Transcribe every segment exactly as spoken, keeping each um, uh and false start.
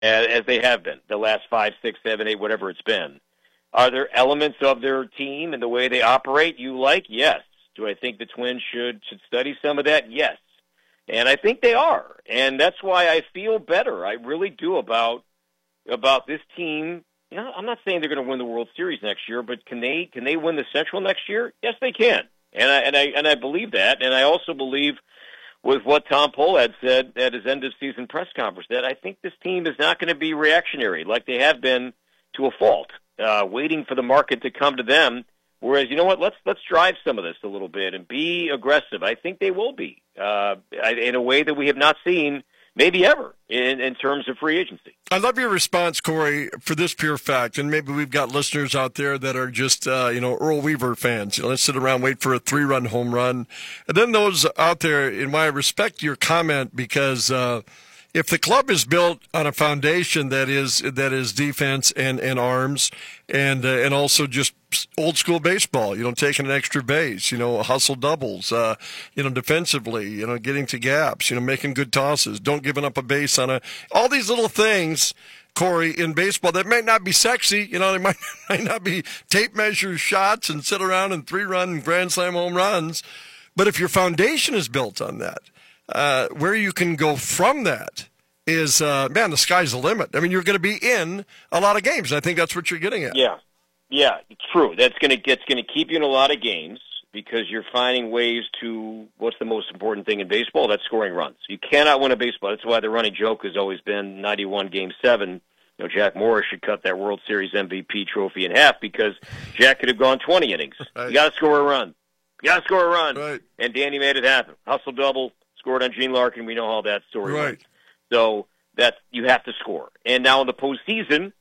as, as they have been the last five, six, seven, eight, whatever it's been. Are there elements of their team and the way they operate you like? Yes. Do I think the Twins should should study some of that? Yes. And I think they are. And that's why I feel better. I really do about about this team. You know, I'm not saying they're going to win the World Series next year, but can they can they win the Central next year? Yes, they can. And I and I and I believe that. And I also believe with what Tom Pohlad said at his end of season press conference that I think this team is not going to be reactionary like they have been to a fault, uh, waiting for the market to come to them. Whereas, you know what, let's let's drive some of this a little bit and be aggressive. I think they will be uh, in a way that we have not seen maybe ever in, in terms of free agency. I love your response, Corey, for this pure fact, and maybe we've got listeners out there that are just, uh, you know, Earl Weaver fans. You know, let's sit around, wait for a three-run home run. And then those out there, and I respect your comment because uh, if the club is built on a foundation that is that is defense and, and arms and uh, and also just old school baseball, you know, taking an extra base, you know, hustle doubles, uh, you know, defensively, you know, getting to gaps, you know, making good tosses, don't giving up a base on a, all these little things, Corey, in baseball that might not be sexy, you know, they might, might not be tape measure shots and sit around and three run grand slam home runs. But if your foundation is built on that, uh, where you can go from that is, uh, man, the sky's the limit. I mean, you're going to be in a lot of games. I think that's what you're getting at. Yeah. Yeah, true. That's going to that's going to keep you in a lot of games because you're finding ways to. What's the most important thing in baseball? That's scoring runs. You cannot win a baseball. That's why the running joke has always been ninety-one Game Seven. You know, Jack Morris should cut that World Series M V P trophy in half because Jack could have gone twenty innings. Right. You got to score a run. You got to score a run. Right. And Danny made it happen. Hustle double, scored on Gene Larkin. We know how that story right. went. So that you have to score. And now in the postseason.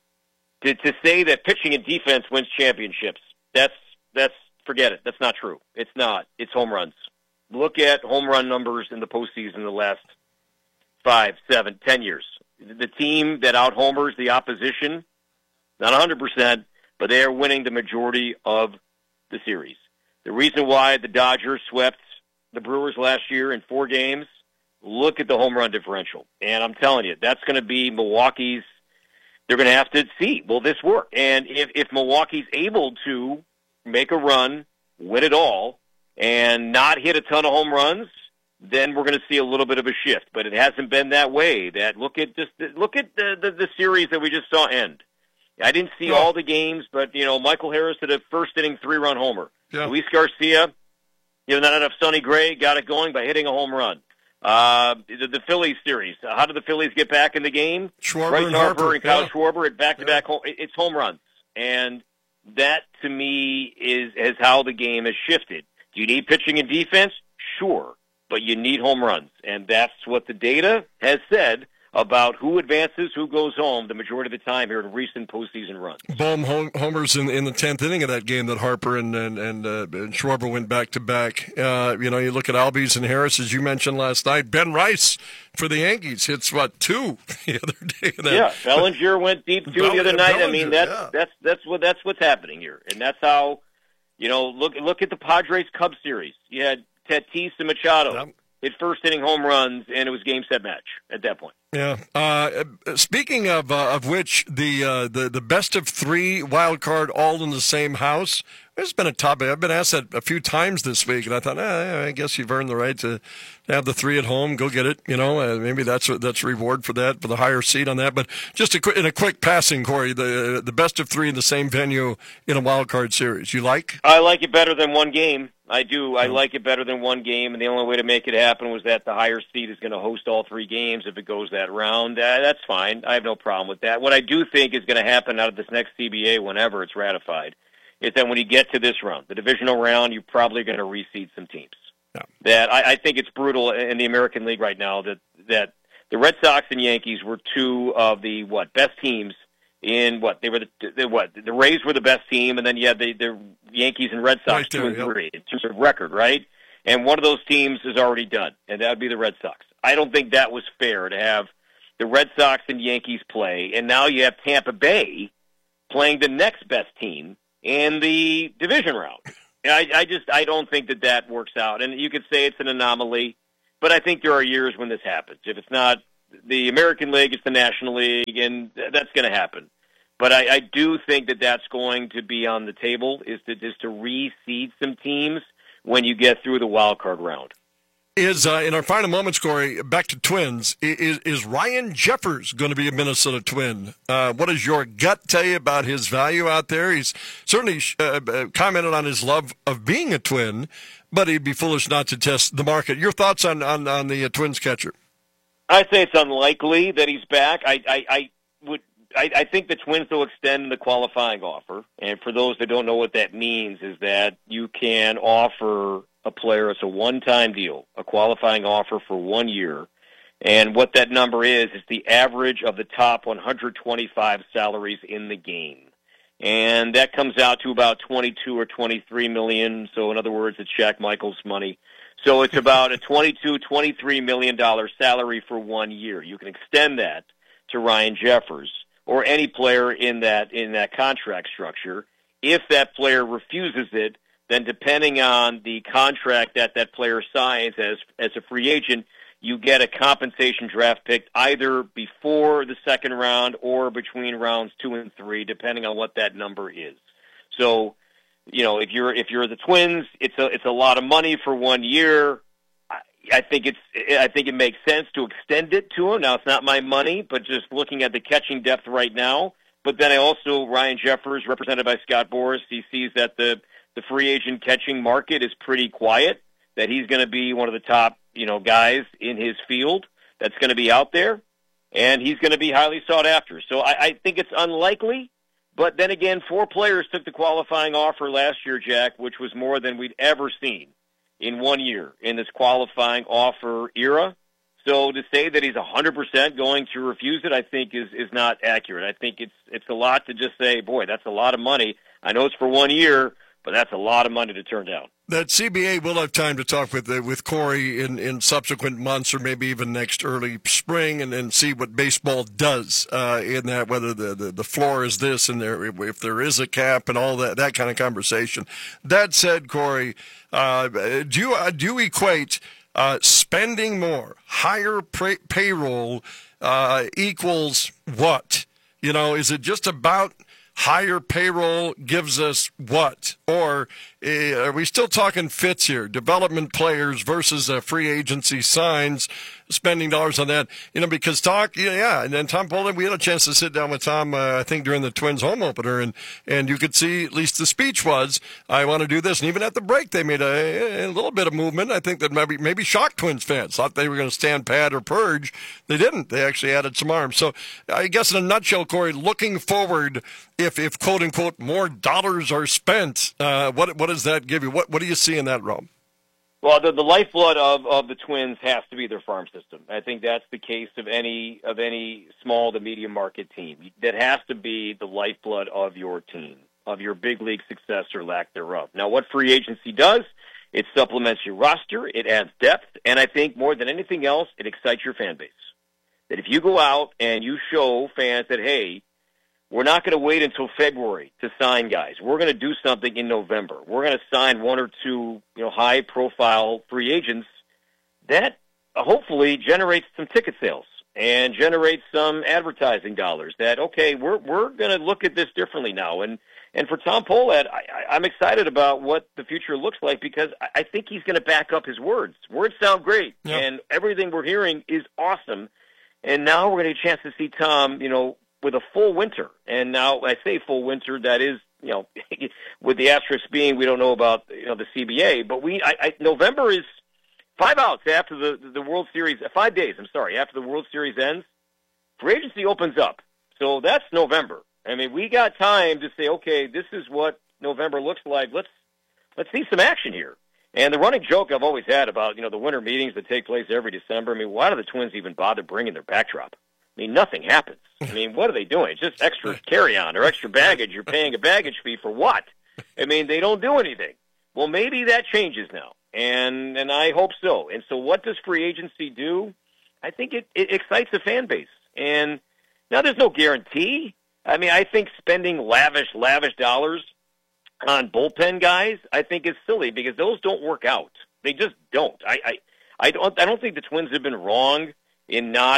To, to say that pitching and defense wins championships, that's that's forget it. That's not true. It's not. It's home runs. Look at home run numbers in the postseason in the last five, seven, ten years. The team that out-homers the opposition, not one hundred percent, but they are winning the majority of the series. The reason why the Dodgers swept the Brewers last year in four games, look at the home run differential. And I'm telling you, that's going to be Milwaukee's. They're going to have to see, will this work? And if, if Milwaukee's able to make a run, win it all, and not hit a ton of home runs, then we're going to see a little bit of a shift. But it hasn't been that way. That look at just look at the, the, the series that we just saw end. I didn't see yeah. all the games, but you know, Michael Harris hit a first inning three run homer. Yeah. Luis Garcia, you know, not enough Sonny Gray got it going by hitting a home run. Uh, the, the Phillies series. How did the Phillies get back in the game? Schwarber Bryce and Harper Harper. and Kyle yeah. Schwarber at back-to-back yeah. home. It's home runs, and that to me is is how the game has shifted. Do you need pitching and defense? Sure, but you need home runs, and that's what the data has said about who advances, who goes home the majority of the time here in recent postseason runs. Bohm homers in, in the tenth inning of that game that Harper and and, and, uh, and Schwarber went back to back. Uh, you know, you look at Albies and Harris, as you mentioned last night. Ben Rice for the Yankees hits what two the other day. That, yeah, Bellinger went deep two the other night. Bellinger, I mean, that's yeah. that's that's what that's what's happening here, and that's how you know. Look look at the Padres Cubs series. You had Tatis and Machado. Yep. Hit first inning home runs, and it was game set match at that point. Yeah. Uh, speaking of uh, of which, the uh, the the best of three wild card all in the same house. There's been a topic. I've been asked that a few times this week, and I thought, eh, I guess you've earned the right to have the three at home. Go get it. You know, uh, maybe that's a, that's a reward for that, for the higher seat on that. But just a quick, in a quick passing, Corey, the the best of three in the same venue in a wild card series. You like? I like it better than one game. I do. I like it better than one game, and the only way to make it happen was that the higher seed is going to host all three games if it goes that round. Uh, that's fine. I have no problem with that. What I do think is going to happen out of this next C B A, whenever it's ratified, is that when you get to this round, the divisional round, you're probably going to reseed some teams. Yeah. That I, I think it's brutal in the American League right now that that the Red Sox and Yankees were two of the what best teams in what they were the, the what the Rays were the best team, and then you had the, the Yankees and Red Sox right there, two and yep. three in terms of record, right? And one of those teams is already done, and that would be the Red Sox. I don't think that was fair to have the Red Sox and Yankees play, and now you have Tampa Bay playing the next best team in the division round. I, I just I don't think that that works out, and you could say it's an anomaly, but I think there are years when this happens. If it's not the American League, it's the National League, and that's going to happen. But I, I do think that that's going to be on the table, is to just to reseed some teams when you get through the wild card round. Is uh, in our final moments, Corey, back to Twins, is, is Ryan Jeffers going to be a Minnesota Twin? Uh, what does your gut tell you about his value out there? He's certainly uh, commented on his love of being a Twin, but he'd be foolish not to test the market. Your thoughts on, on, on the uh, Twins catcher? I'd say it's unlikely that he's back. I, I, I would. I, I think the Twins will extend the qualifying offer. And for those that don't know what that means, is that you can offer a player as a one-time deal, a qualifying offer for one year. And what that number is, is the average of the top one hundred twenty-five salaries in the game. And that comes out to about twenty-two or twenty-three million. So in other words, it's Shaq Michaels money. So it's about a twenty-two, twenty-three million dollars salary for one year. You can extend that to Ryan Jeffers or any player in that in that contract structure. If that player refuses it, then depending on the contract that that player signs as as a free agent, you get a compensation draft pick either before the second round or between rounds two and three, depending on what that number is. So, you know, if you're if you're the Twins, it's a it's a lot of money for one year. I, I think it's I think it makes sense to extend it to him. Now, it's not my money, but just looking at the catching depth right now. But then I also Ryan Jeffers, represented by Scott Boras, he sees that the the free agent catching market is pretty quiet. That he's going to be one of the top, you know, guys in his field that's going to be out there, and he's going to be highly sought after. So I, I think it's unlikely. But then again, four players took the qualifying offer last year, Jack, which was more than we'd ever seen in one year in this qualifying offer era. So to say that he's one hundred percent going to refuse it, I think is, is not accurate. I think it's it's a lot to just say, boy, that's a lot of money. I know it's for one year, but that's a lot of money to turn down. That C B A will have time to talk with uh, with Corey in, in subsequent months or maybe even next early spring and, and see what baseball does uh, in that, whether the, the, the floor is this and there, if there is a cap and all that, that kind of conversation. That said, Corey, uh, do, you, uh, do you equate uh, spending more, higher pay- payroll uh, equals what? You know, is it just about higher payroll gives us what? Or uh, are we still talking fits here? Development players versus uh, free agency signs, spending dollars on that. You know, because talk, yeah, yeah. And then Tom Poland, we had a chance to sit down with Tom, uh, I think, during the Twins home opener, and, and you could see, at least the speech was, I want to do this. And even at the break, they made a, a little bit of movement. I think that maybe maybe shocked Twins fans. Thought they were going to stand pat or purge. They didn't. They actually added some arms. So I guess in a nutshell, Corey, looking forward, if, if quote unquote, more dollars are spent, uh, what what does that give you? What what do you see in that realm? Well, the, the lifeblood of, of the Twins has to be their farm system. I think that's the case of any of any small to medium market team. That has to be the lifeblood of your team, of your big league success or lack thereof. Now, what free agency does, it supplements your roster, it adds depth, and I think more than anything else, it excites your fan base. That if you go out and you show fans that, hey, we're not going to wait until February to sign guys. We're going to do something in November. We're going to sign one or two, you know, high-profile free agents. That uh, hopefully generates some ticket sales and generates some advertising dollars. That okay, we're we're going to look at this differently now. And and for Tom Pohlad, I, I, I'm excited about what the future looks like because I, I think he's going to back up his words. Words sound great, yep. And everything we're hearing is awesome. And now we're going to get a chance to see Tom, you know, with a full winter. And now I say full winter, that is, you know, with the asterisk being we don't know about, you know, the C B A, but we, I, I, November is five outs after the, the World Series, five days, I'm sorry, after the World Series ends, free agency opens up. So that's November. I mean, we got time to say, okay, this is what November looks like. Let's, let's see some action here. And the running joke I've always had about, you know, the winter meetings that take place every December, I mean, why do the Twins even bother bringing their backdrop? I mean, nothing happens. I mean, what are they doing? It's just extra carry-on or extra baggage. You're paying a baggage fee for what? I mean, they don't do anything. Well, maybe that changes now, and and I hope so. And so what does free agency do? I think it, it excites the fan base. And now there's no guarantee. I mean, I think spending lavish, lavish dollars on bullpen guys, I think is silly because those don't work out. They just don't. I, I, I don't I don't think the Twins have been wrong in not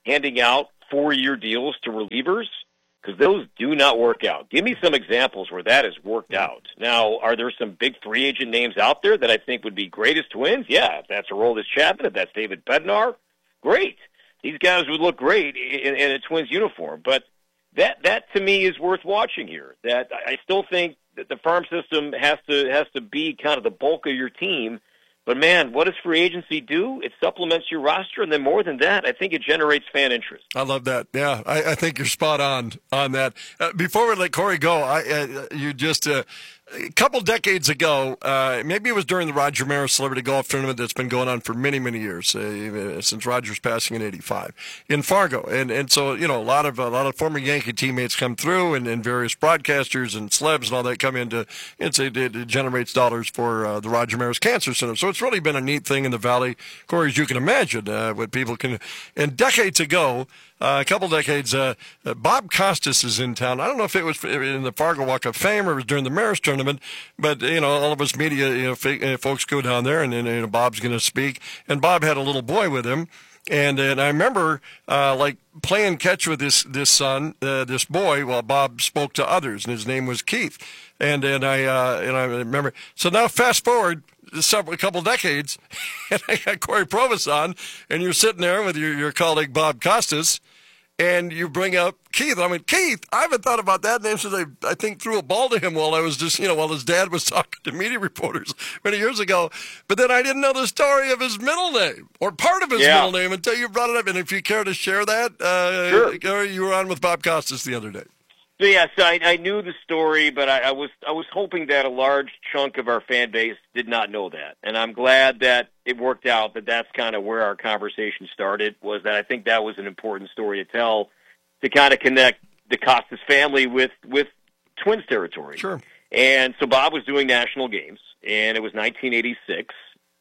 handing out four-year deals to relievers, because those do not work out. Give me some examples where that has worked out. Now, are there some big free agent names out there that I think would be great as Twins? Yeah, if that's Aroldis Chapman, if that's David Bednar, great. These guys would look great in, in a Twins uniform. But that, that to me is worth watching here. That I still think that the farm system has to has to be kind of the bulk of your team. But, man, what does free agency do? It supplements your roster, and then more than that, I think it generates fan interest. I love that. Yeah, I, I think you're spot on on that. Uh, before we let Corey go, I, uh, you just uh, a couple decades ago, uh, maybe it was during the Roger Maris Celebrity Golf Tournament that's been going on for many, many years, uh, since Roger's passing in eighty-five in Fargo. And and so, you know, a lot of a lot of former Yankee teammates come through, and, and various broadcasters and celebs and all that come in to, and so it, it generates dollars for uh, the Roger Maris Cancer Center. So it's really been a neat thing in the Valley, Corey, as you can imagine, uh, what people can. And decades ago, Uh, a couple decades, uh, uh, Bob Costas is in town. I don't know if it was in the Fargo Walk of Fame or it was during the Maris tournament, but, you know, all of us media, you know, f- uh, folks go down there, and then, you know, Bob's going to speak. And Bob had a little boy with him. And, and I remember, uh, like, playing catch with this, this son, uh, this boy, while Bob spoke to others, and his name was Keith. And, and I, uh, and I remember, so now fast forward several, a couple decades, and I got Corey Provus on, and you're sitting there with your, your colleague Bob Costas, and you bring up Keith. I mean, Keith, I haven't thought about that name since I, I think, threw a ball to him while I was just, you know, while his dad was talking to media reporters many years ago. But then I didn't know the story of his middle name, or part of his yeah. middle name, until you brought it up. And if you care to share that, uh, sure. You were on with Bob Costas the other day. So yeah, so I, I knew the story, but I, I was I was hoping that a large chunk of our fan base did not know that, and I'm glad that it worked out. That that's kind of where our conversation started. Was that I think that was an important story to tell, to kind of connect the Costas family with with Twins territory. Sure. And so Bob was doing national games, and it was nineteen eighty-six.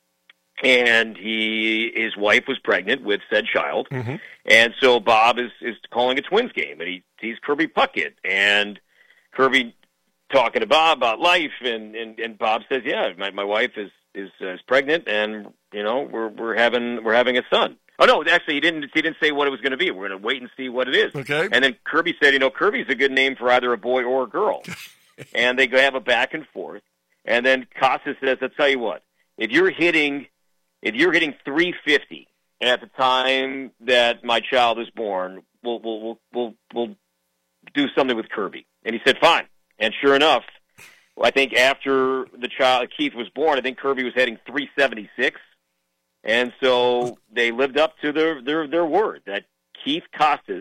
And he, his wife was pregnant with said child, mm-hmm. and so Bob is, is calling a Twins game, and he sees Kirby Puckett, and Kirby talking to Bob about life, and, and, and Bob says, "Yeah, my my wife is is, uh, is pregnant, and you know we're we're having we're having a son." Oh no, actually he didn't he didn't say what it was going to be. We're going to wait and see what it is. Okay. And then Kirby said, "You know, Kirby's a good name for either a boy or a girl," and they have a back and forth, and then Costas says, "I'll tell you what, if you're hitting." If you're hitting three fifty at the time that my child is born, we'll we'll we'll we'll, we'll do something with Kirby." And he said, "Fine." And sure enough, I think after the child Keith was born, I think Kirby was hitting three seventy-six, and so they lived up to their their their word that Keith Costas.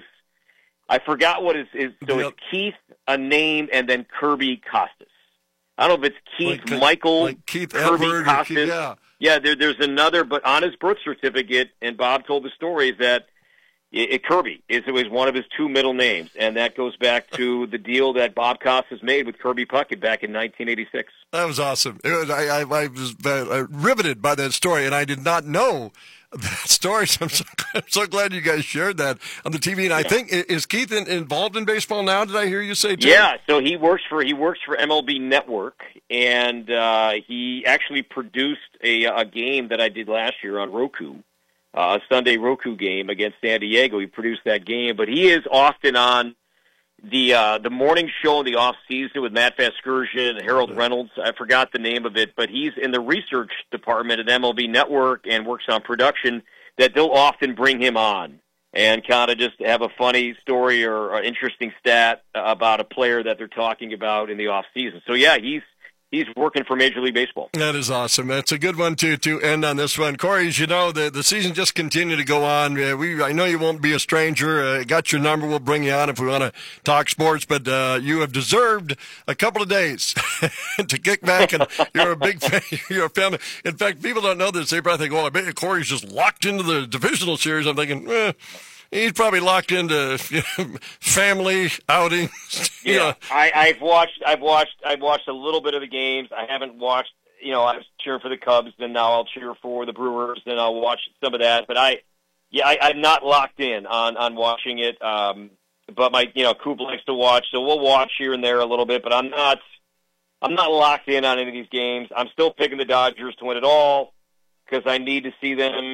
I forgot what his is. So yep. It's Keith, a name, and then Kirby Costas. I don't know if it's Keith like, Michael like Keith Kirby Edward Costas. Keith, yeah. Yeah, there, there's another, but on his birth certificate, and Bob told the story, is that it, it, Kirby is it was one of his two middle names, and that goes back to the deal that Bob Costas made with Kirby Puckett back in nineteen eighty-six. That was awesome. It was, I, I, I was uh, riveted by that story, and I did not know that story. So I'm, so, I'm so glad you guys shared that on the T V. And I yeah. think is Keith in, involved in baseball now? Did I hear you say? Too? Yeah. So he works for he works for M L B Network, and uh, he actually produced a, a game that I did last year on Roku, uh, a Sunday Roku game against San Diego. He produced that game, but he is often on the uh, the morning show in the off season with Matt Vasgersian and Harold Reynolds. I forgot the name of it, but he's in the research department at M L B Network and works on production. That they'll often bring him on and kind of just have a funny story or, or interesting stat about a player that they're talking about in the off season. So yeah, he's he's working for Major League Baseball. That is awesome. That's a good one to to end on this one. Corey, as you know, the, the season just continued to go on. Uh, we I know you won't be a stranger. Uh, got your number. We'll bring you on if we want to talk sports. But uh, you have deserved a couple of days to kick back, and you're a big fan. You're a family. In fact, people don't know this. They probably think, well, I bet Corey's just locked into the divisional series. I'm thinking, eh. He's probably locked into you know, family outings. Yeah, you know. I, I've watched. I've watched. I've watched a little bit of the games. I haven't watched. You know, I was cheering for the Cubs, then now I'll cheer for the Brewers, then I'll watch some of that. But I, yeah, I, I'm not locked in on on watching it. Um, but my, you know, Coop likes to watch, so we'll watch here and there a little bit. But I'm not. I'm not locked in on any of these games. I'm still picking the Dodgers to win it all because I need to see them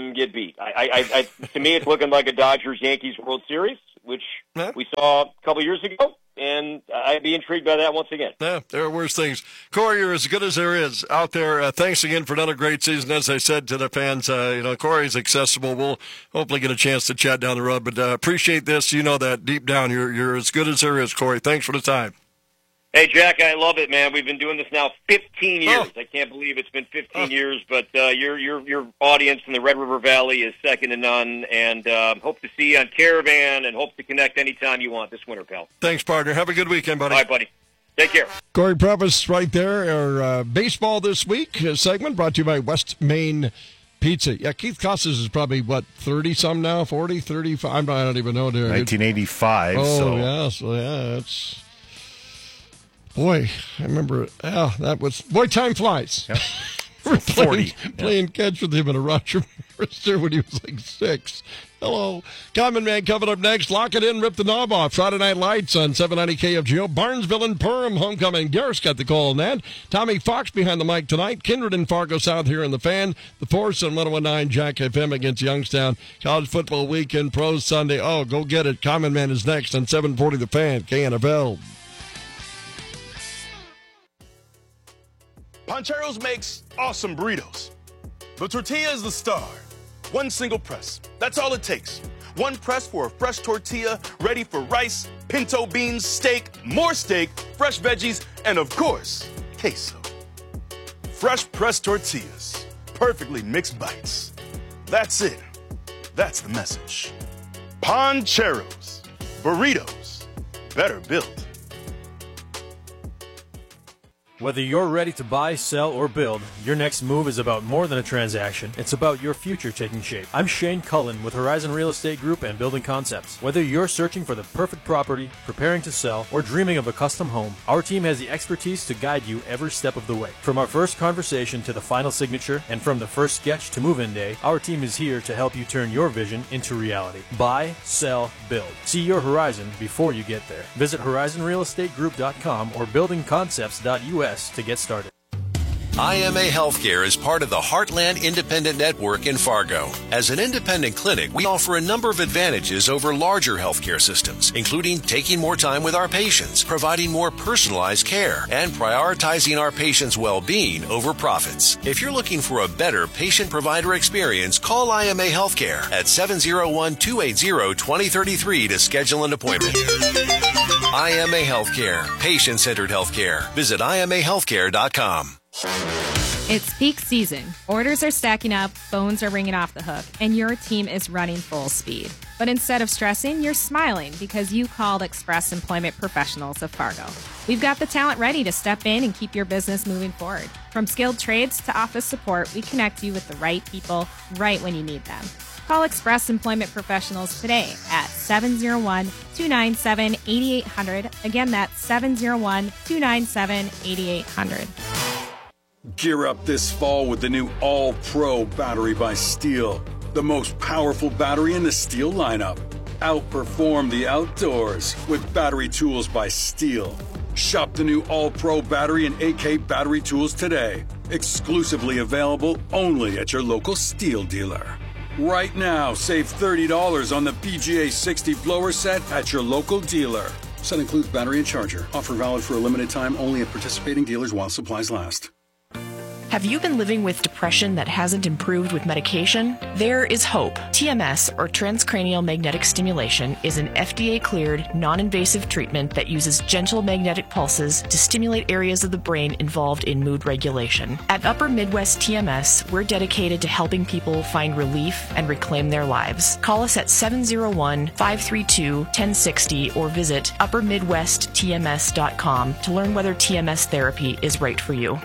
them get beat. I, I, I, to me, it's looking like a Dodgers-Yankees World Series, which yeah. we saw a couple years ago, and I'd be intrigued by that once again. Yeah, there are worse things. Corey, you're as good as there is out there. Uh, thanks again for another great season. As I said to the fans, uh, you know, Corey's accessible. We'll hopefully get a chance to chat down the road, but uh, appreciate this. You know that deep down, you're you're as good as there is, Corey. Thanks for the time. Hey, Jack, I love it, man. We've been doing this now fifteen years. Oh. I can't believe it's been fifteen Oh. years, but uh, your your your audience in the Red River Valley is second to none, and uh, hope to see you on Caravan and hope to connect anytime you want this winter, pal. Thanks, partner. Have a good weekend, buddy. All right, buddy. Take care. Corey Previs right there. Our uh, Baseball This Week uh, segment brought to you by West Main Pizza. Yeah, Keith Costas is probably, what, thirty-some now, forty, thirty-five? I don't even know. Dude. nineteen eighty-five. Oh, so. yeah, so yeah, it's... Boy, I remember, yeah, that was, boy, time flies. Yep. We're playing, forty. playing catch with him in a Roger Forester when he was like six. Hello. Common Man coming up next. Lock it in, rip the knob off. Friday Night Lights on seven ninety K F G O. Barnesville and Perham homecoming. Garris got the call on that. Tommy Fox behind the mic tonight. Kindred and Fargo South here in the Fan. The Force on one oh one nine Jack F M against Youngstown. College football weekend, pros Sunday. Oh, go get it. Common Man is next on seven forty The Fan, K N F L. Pancheros makes awesome burritos. The tortilla is the star. One single press. That's all it takes. One press for a fresh tortilla ready for rice, pinto beans, steak, more steak, fresh veggies, and of course, queso. Fresh pressed tortillas. Perfectly mixed bites. That's it. That's the message. Pancheros. Burritos. Better built. Whether you're ready to buy, sell, or build, your next move is about more than a transaction. It's about your future taking shape. I'm Shane Cullen with Horizon Real Estate Group and Building Concepts. Whether you're searching for the perfect property, preparing to sell, or dreaming of a custom home, our team has the expertise to guide you every step of the way. From our first conversation to the final signature, and from the first sketch to move-in day, our team is here to help you turn your vision into reality. Buy, sell, build. See your horizon before you get there. Visit horizon real estate group dot com or building concepts dot U S to get started. I M A Healthcare is part of the Heartland Independent Network in Fargo. As an independent clinic, we offer a number of advantages over larger healthcare systems, including taking more time with our patients, providing more personalized care, and prioritizing our patients' well-being over profits. If you're looking for a better patient-provider experience, call I M A Healthcare at seven oh one, two eight zero, two oh three three to schedule an appointment. I M A Healthcare, patient-centered healthcare. Visit I M A healthcare dot com. It's peak season. Orders are stacking up, phones are ringing off the hook, and your team is running full speed. But instead of stressing, you're smiling because you called Express Employment Professionals of Fargo. We've got the talent ready to step in and keep your business moving forward. From skilled trades to office support, we connect you with the right people right when you need them. Call Express Employment Professionals today at seven oh one, two nine seven, eight eight hundred. Again, that's seven oh one, two nine seven, eight eight hundred. Gear up this fall with the new All-Pro battery by Steel. The most powerful battery in the Steel lineup. Outperform the outdoors with battery tools by Steel. Shop the new All-Pro battery and A K battery tools today. Exclusively available only at your local Steel dealer. Right now, save thirty dollars on the P G A sixty blower set at your local dealer. Set includes battery and charger. Offer valid for a limited time only at participating dealers while supplies last. Have you been living with depression that hasn't improved with medication? There is hope. T M S, or transcranial magnetic stimulation, is an F D A-cleared, non-invasive treatment that uses gentle magnetic pulses to stimulate areas of the brain involved in mood regulation. At Upper Midwest T M S, we're dedicated to helping people find relief and reclaim their lives. Call us at seven oh one, five three two, one oh six oh or visit upper midwest t m s dot com to learn whether T M S therapy is right for you.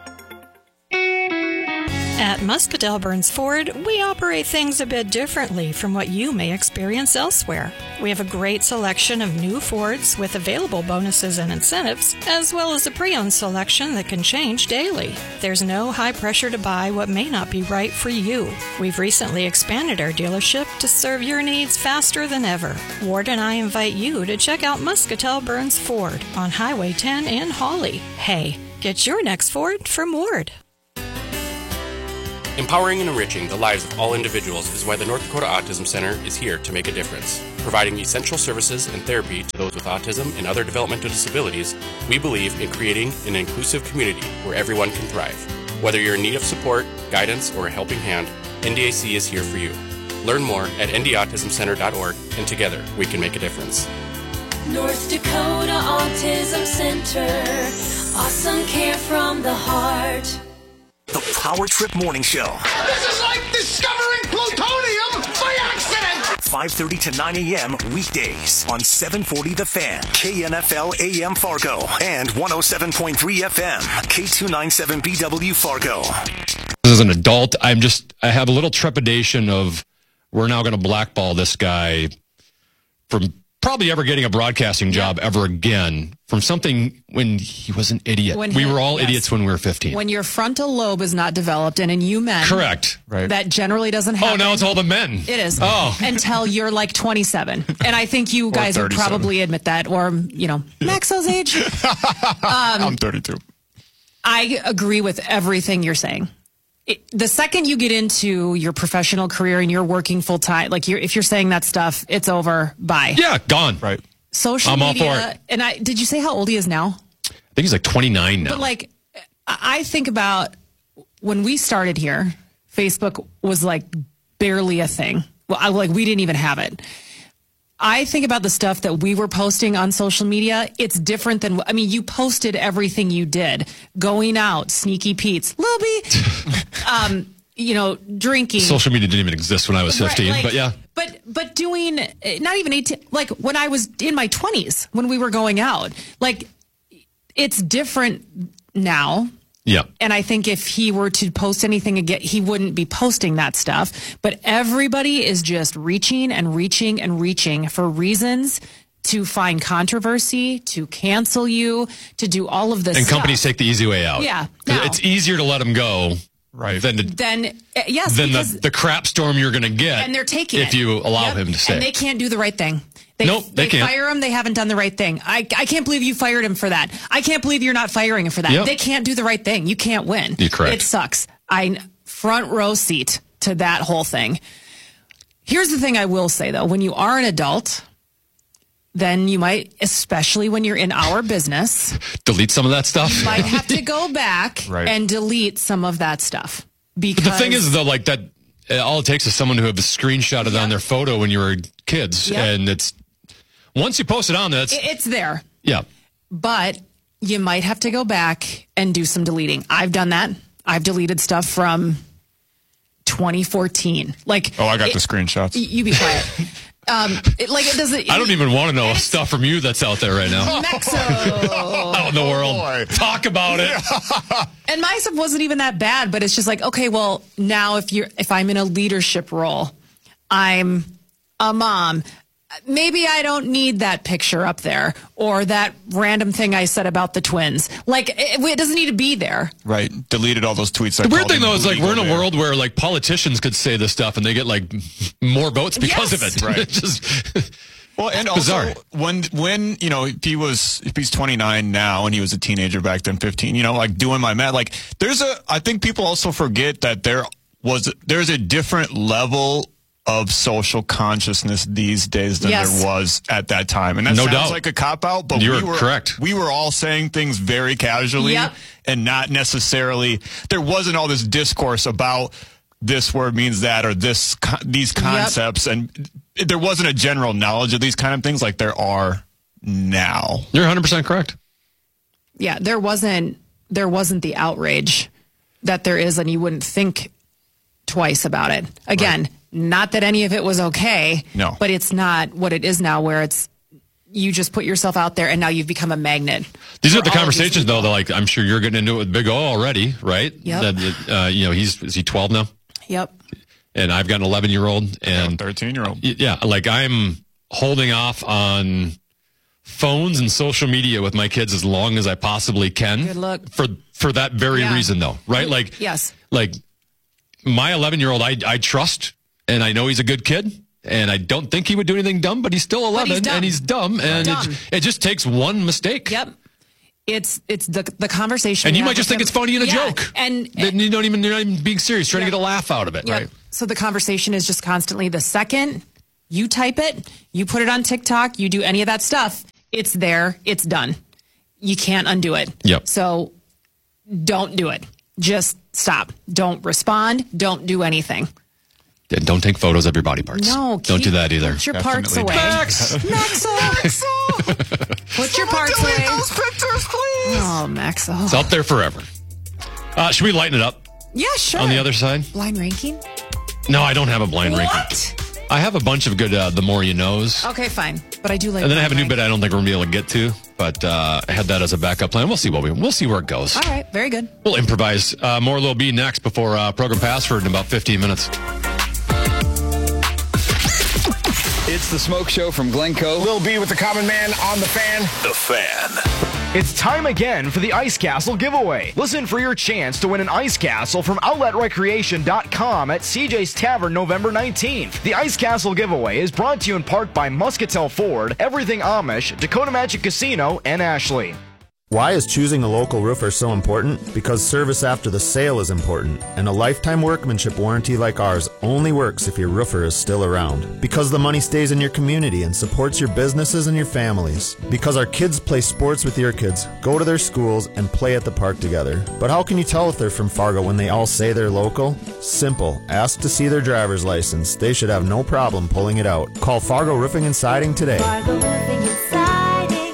At Muscatel Burns Ford, we operate things a bit differently from what you may experience elsewhere. We have a great selection of new Fords with available bonuses and incentives, as well as a pre-owned selection that can change daily. There's no high pressure to buy what may not be right for you. We've recently expanded our dealership to serve your needs faster than ever. Ward and I invite you to check out Muscatel Burns Ford on Highway ten in Hawley. Hey, get your next Ford from Ward. Empowering and enriching the lives of all individuals is why the North Dakota Autism Center is here to make a difference. Providing essential services and therapy to those with autism and other developmental disabilities, we believe in creating an inclusive community where everyone can thrive. Whether you're in need of support, guidance, or a helping hand, N D A C is here for you. Learn more at n d autism center dot org, and together we can make a difference. North Dakota Autism Center. Awesome care from the heart. The Power Trip Morning Show. This is like discovering plutonium by accident! five thirty to nine a.m. weekdays on seven forty The Fan, K N F L A M Fargo, and one oh seven point three F M, K two ninety-seven B W Fargo. As an adult, I'm just, I have a little trepidation of we're now going to blackball this guy from probably ever getting a broadcasting job ever again from something when he was an idiot. When we he- were all yes. idiots when we were fifteen. When your frontal lobe is not developed, and in you men, Correct. Right. that generally doesn't happen. Oh, now it's all the men. It is. Oh. Until you're like twenty-seven. And I think you guys would thirty-seven. probably admit that, or, you know, Maxo's age. Um, I'm thirty-two. I agree with everything you're saying. It, the second you get into your professional career and you're working full time, like you're, if you're saying that stuff, it's over. Bye. Yeah, gone. Right. Social I'm all media. for it. And I did you say how old he is now? I think he's like twenty-nine now. But like, I I think about when we started here, Facebook was like barely a thing. Well, I, like we didn't even have it. I think about the stuff that we were posting on social media. It's different than, I mean, you posted everything you did. Going out, sneaky Pete's, Lilby, um, you know, drinking. Social media didn't even exist when I was fifteen, Right, like- but yeah. But but doing, eh, not even eighteen, like when I was in my twenties, when we were going out, like it's different now. Yeah. And I think if he were to post anything again, he wouldn't be posting that stuff. But everybody is just reaching and reaching and reaching for reasons to find controversy, to cancel you, to do all of this And stuff. companies take the easy way out. Yeah. 'Cause Now- It's easier to let them go right. than to, Then, uh, yes, than the, because, the crap storm you're going to get and they're taking if it. you allow Yep. him to stay. And they can't do the right thing. They, Nope, they can't. fire him. They haven't done the right thing. I, I can't believe you fired him for that. I can't believe you're not firing him for that. Yep. They can't do the right thing. You can't win. You're correct. It sucks. I front row seat to that whole thing. Here's the thing I will say though: when you are an adult, then you might, especially when you're in our business, Delete some of that stuff. you might have to go back Right. and delete some of that stuff. But Because the thing is, though, like that, uh, all it takes is someone who have screenshotted on their photo when you were kids, Yep. and it's once you post it on there, it's it- it's there. yeah. But you might have to go back and do some deleting. I've done that. I've deleted stuff from twenty fourteen. Like, Oh, I got it- the screenshots. y- You be quiet. um, it, like it doesn't. I don't even want to know stuff from you that's out there right now. Mexo. Out in the world, talk about it. And my stuff wasn't even that bad, but it's just like, okay, well, now if you're if I'm in a leadership role, I'm a mom. Maybe I don't need that picture up there or that random thing I said about the twins. Like, it, it doesn't need to be there. Right. Deleted all those tweets. I The weird called thing him though is like illegal we're in a there. world where like politicians could say this stuff and they get like more votes because Yes. of it. Right. It's just Well, and It's also bizarre. when when you know if he was if he's twenty-nine now and he was a teenager back then, fifteen, you know, like doing my math, like there's a I think people also forget that there was there's a different level of social consciousness these days than Yes. there was at that time, and that No sounds doubt. like a cop out, but You're we were correct. We were all saying things very casually Yep. and not necessarily. There wasn't all this discourse about this word means that or this co- these concepts, and there wasn't a general knowledge of these kind of things like there are now. you're one hundred percent correct. Yeah, there wasn't there wasn't the outrage that there is, and you wouldn't think twice about it. Again, not that any of it was okay. No. But it's not what it is now, where it's you just put yourself out there and now you've become a magnet. These are for the all of conversations these though people. that like I'm sure you're getting into it with Big O already, right? Yep. That, uh, you know, he's is he twelve now? Yep. And I've got an eleven year old and thirteen year old. Yeah, like I'm holding off on phones and social media with my kids as long as I possibly can. Good luck. For for that very Yeah. reason though, right? Like Yes. like my eleven year old I I trust and I know he's a good kid. And I don't think he would do anything dumb, but he's still eleven he's dumb. and he's dumb. And Dumb. It, it just takes one mistake. Yep. It's it's the the conversation. And you have might just with think him. it's funny in a Yeah. joke. And, Then you don't even, you're not even being serious, trying Yep. to get a laugh out of it, Yep. right? So the conversation is just constantly the second you type it, you put it on TikTok, you do any of that stuff, it's there, it's done. You can't undo it. Yep. So don't do it. Just stop. Don't respond. Don't do anything. And don't take photos of your body parts. No, don't keep- do that either. Put your parts Definitely away. don't. Max, Max, put your parts away. those pictures, please. Oh, Max. It's up there forever. Uh, should we lighten it up Yeah, sure. on the other side? Blind ranking? No, I don't have a blind ranking. What? I have a bunch of good uh, The More You Knows. Okay, fine. But I do like And then I have a new blind bit I don't think we're going to be able to get to, but uh, I had that as a backup plan. We'll see what we we'll see where it goes. ranking. All right, very good. We'll improvise. Uh, more Lil B next before uh, program password in about fifteen minutes. It's the Smoke Show from Glencoe. Lil B with the Common Man on the Fan. The Fan. It's time again for the Ice Castle giveaway. Listen for your chance to win an Ice Castle from outlet recreation dot com at C J's Tavern November nineteenth. The Ice Castle giveaway is brought to you in part by Muscatel Ford, Everything Amish, Dakota Magic Casino, and Ashley. Why is choosing a local roofer so important? Because service after the sale is important, and a lifetime workmanship warranty like ours only works if your roofer is still around. Because the money stays in your community and supports your businesses and your families. Because our kids play sports with your kids, go to their schools, and play at the park together. But how can you tell if they're from Fargo when they all say they're local? Simple. Ask to see their driver's license. They should have no problem pulling it out. Call Fargo Roofing and Siding today. Fargo Roofing and Siding.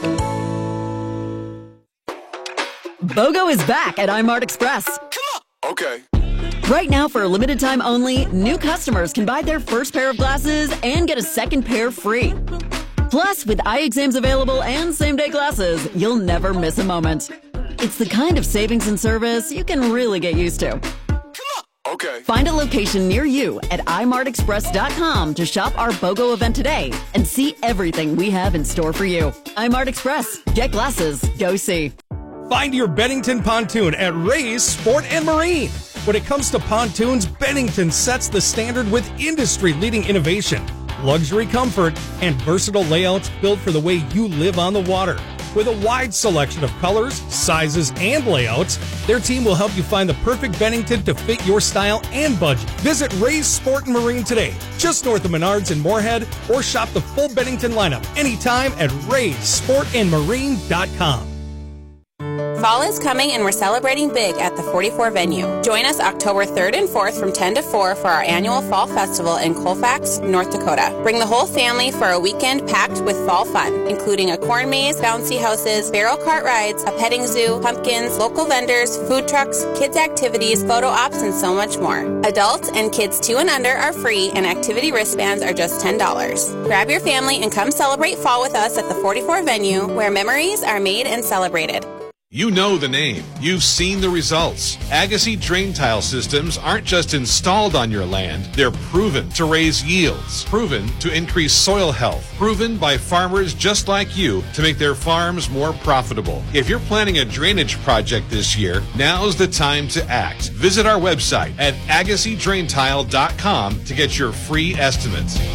BOGO is back at iMart Express. Okay. Right now, for a limited time only, new customers can buy their first pair of glasses and get a second pair free. Plus, with eye exams available and same-day glasses, you'll never miss a moment. It's the kind of savings and service you can really get used to. Okay. Find a location near you at i mart express dot com to shop our BOGO event today and see everything we have in store for you. iMart Express. Get glasses. Go see. Find your Bennington pontoon at Ray's Sport and Marine. When it comes to pontoons, Bennington sets the standard with industry-leading innovation, luxury comfort, and versatile layouts built for the way you live on the water. With a wide selection of colors, sizes, and layouts, their team will help you find the perfect Bennington to fit your style and budget. Visit Ray's Sport and Marine today, just north of Menards in Moorhead, or shop the full Bennington lineup anytime at rays sport and marine dot com. Fall is coming and we're celebrating big at the forty-four venue. Join us October third and fourth from ten to four for our annual Fall Festival in Colfax, North Dakota. Bring the whole family for a weekend packed with fall fun, including a corn maze, bouncy houses, barrel cart rides, a petting zoo, pumpkins, local vendors, food trucks, kids activities, photo ops, and so much more. Adults and kids two and under are free and activity wristbands are just ten dollars. Grab your family and come celebrate fall with us at the forty-four venue where memories are made and celebrated. You know the name. You've seen the results. Agassi drain tile systems aren't just installed on your land. They're proven to raise yields, proven to increase soil health, proven by farmers just like you to make their farms more profitable. If you're planning a drainage project this year, now's the time to act. Visit our website at agassi drain tile dot com to get your free estimates.